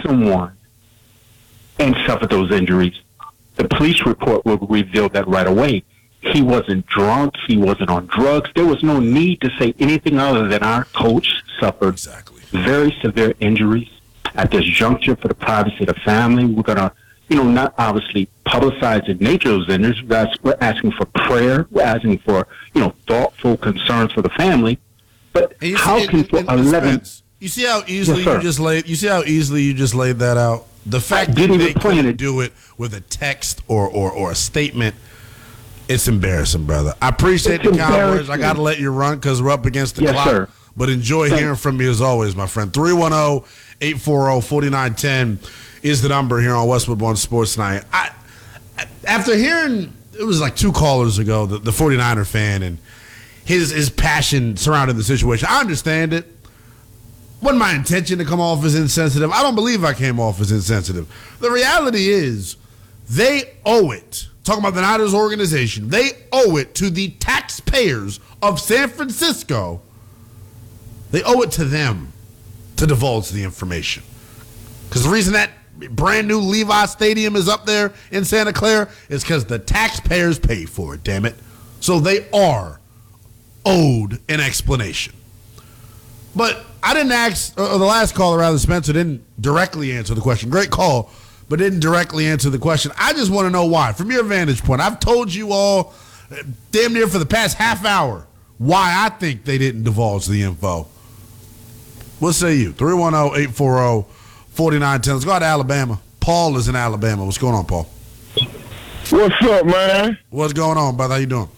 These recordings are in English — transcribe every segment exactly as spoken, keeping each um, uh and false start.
someone and suffered those injuries, the police report will reveal that right away. He wasn't drunk. He wasn't on drugs. There was no need to say anything other than our coach suffered exactly. very severe injuries. At this juncture, for the privacy of the family, we're going to, you know, not obviously publicize the nature of those injuries. We're asking for prayer. We're asking for, you know, thoughtful concerns for the family. But you how see, can it, for it, eleven... You see how easily yes, you just laid. You see how easily you just laid that out. The fact that they couldn't do it with a text or, or, or a statement, it's embarrassing, brother. I appreciate it's the Cowboys. I got to let you run because we're up against the yes, clock. Sir. But enjoy Thanks. hearing from you as always, my friend. three one zero, eight four zero, four nine one zero is the number here on Westwood One Sports Night. I, after hearing, it was like two callers ago, the, the 49er fan and his his passion surrounding the situation. I understand it. Wasn't my intention to come off as insensitive. I don't believe I came off as insensitive. The reality is they owe it, talking about the Niners organization, they owe it to the taxpayers of San Francisco. They owe it to them to divulge the information. Because the reason that brand new Levi Stadium is up there in Santa Clara is because the taxpayers paid for it, damn it. So they are owed an explanation. But I didn't ask, or the last caller, rather, Spencer, didn't directly answer the question. Great call, but didn't directly answer the question. I just want to know why. From your vantage point, I've told you all damn near for the past half hour why I think they didn't divulge the info. What say you? three one zero, eight four zero, four nine one zero. Let's go out to Alabama. Paul is in Alabama. What's going on, Paul? What's up, man? What's going on, brother? How you doing?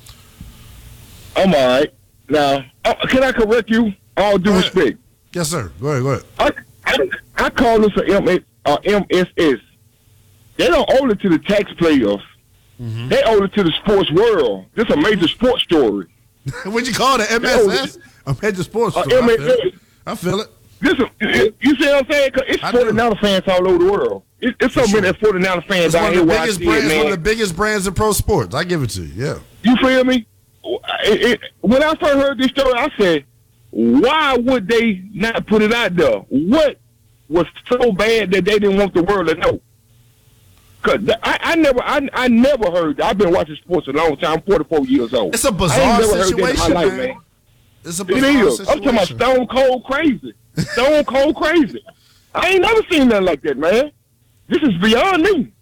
I'm all right. Now, uh, can I correct you? All due respect. Yes, sir. Go ahead, go ahead. I, I, I call this a M S, uh, M S S. They don't owe it to the taxpayers. Mm-hmm. They owe it to the sports world. This is a major sports story. What'd you call it? M S S? A major sports uh, story. M S S. I feel it. This is, you see what I'm saying? Cause it's forty-niner fans all over the world. It, it's so sure. many forty-niner fans It's out one here of the where I biggest see brands, it, man. one of the biggest brands in pro sports. I give it to you, yeah. You feel me? It, it, when I first heard this story, I said, why would they not put it out there? What was so bad that they didn't want the world to know? Cause I, I never, I, I never heard. I've been watching sports a long time. I'm forty-four years old. It's a I bizarre ain't never situation, heard that in my life, man. man. It's a It bizarre is. situation. I'm talking about stone cold crazy. Stone cold crazy. I ain't never seen nothing like that, man. This is beyond me.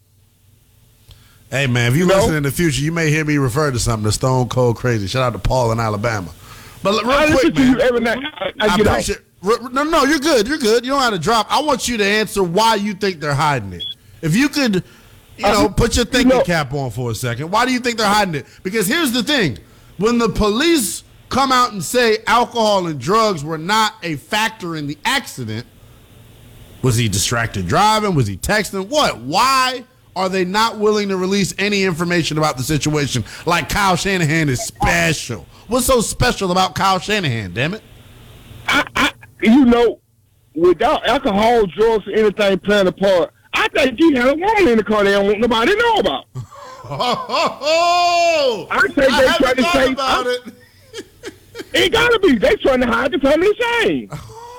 Hey, man, if you, You listen know? in the future, you may hear me refer to something that's stone cold crazy. Shout out to Paul in Alabama. But real I quick, listen to man, you every night. I, I, I get out. appreciate. re- No, no, you're good. You're good. You don't have to drop. I want you to answer why you think they're hiding it. If you could, you know, Uh, put your thinking you know- cap on for a second. Why do you think they're hiding it? Because here's the thing: when the police come out and say alcohol and drugs were not a factor in the accident, was he distracted driving? Was he texting? What? Why are they not willing to release any information about the situation? Like Kyle Shanahan is special. What's so special about Kyle Shanahan, damn it? I, I, you know, without alcohol, drugs, or anything playing a part, I think he had a woman in the car they don't want nobody to know about. Oh, I think I they haven't trying to thought say about I, it. It gotta be. They trying to hide the family shame.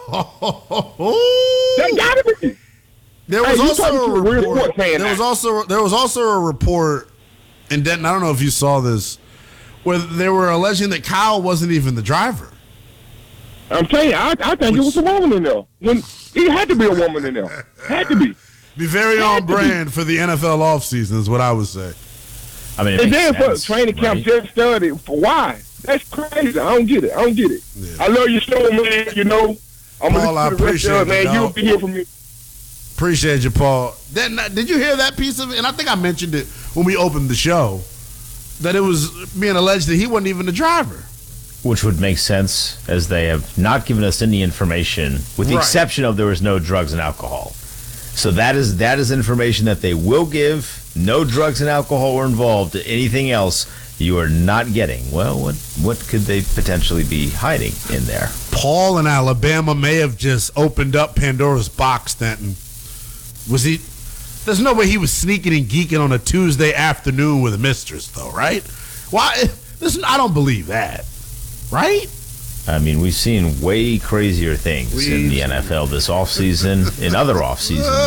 They gotta be. There Hey, was you also talking a to a real report. sports fan There now. was also there was also a report in Denton. I don't know if you saw this, where they were alleging that Kyle wasn't even the driver. I'm telling you, I, I think Which- it was a woman in there. When it had to be a woman in there. Had to be. Be very on brand for the N F L offseason is what I would say. I mean, it And makes then for sense, training camp right? just started. For why? That's crazy. I don't get it. I don't get it. Yeah. I love your show, man. You know, I'm Paul, I gonna listen to the rest appreciate of it, it, man. You'll dog. be here from me. Appreciate you, Paul. Then, did you hear that piece of it? And I think I mentioned it when we opened the show, that it was being alleged that he wasn't even the driver. Which would make sense, as they have not given us any information, with the Right. exception of there was no drugs and alcohol. So that is that is information that they will give. No drugs and alcohol were involved. Anything else you are not getting. Well, what what could they potentially be hiding in there? Paul in Alabama may have just opened up Pandora's box, Stanton. Was he? There's no way he was sneaking and geeking on a Tuesday afternoon with a mistress, though, right? Why? Listen, I don't believe that, right? I mean, we've seen way crazier things in the N F L this offseason, in other offseasons.